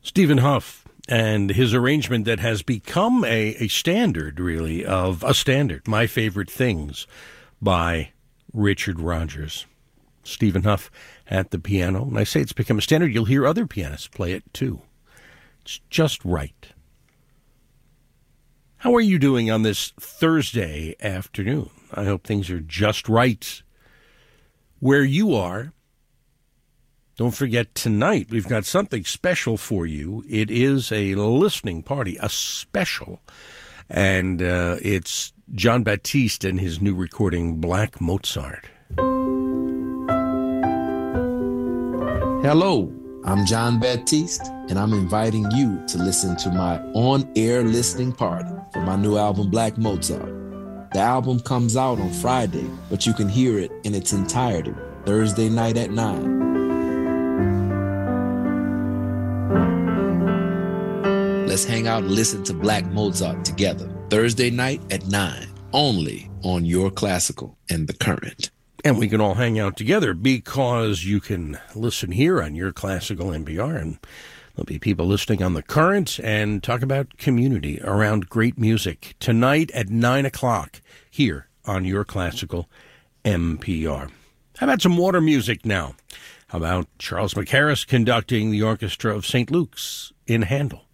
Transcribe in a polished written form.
Stephen Huff and his arrangement that has become a standard, really, of a standard, My Favorite Things by Richard Rodgers. Stephen Huff at the piano. And I say it's become a standard. You'll hear other pianists play it, too. It's just right. How are you doing on this Thursday afternoon? I hope things are just right where you are. Don't forget, tonight we've got something special for you. It is a listening party, a special. And it's Jon Batiste and his new recording, Black Mozart. Hello, I'm Jon Batiste, and I'm inviting you to listen to my on-air listening party for my new album, Black Mozart. The album comes out on Friday, but you can hear it in its entirety Thursday night at 9. Let's hang out and listen to Black Mozart together Thursday night at 9, only on Your Classical and The Current. And we can all hang out together because you can listen here on Your Classical NPR, and there'll be people listening on The Current and talk about community around great music tonight at 9 o'clock here on Your Classical NPR. How about some water music now? How about Charles McHarris conducting the orchestra of St. Luke's in Handel?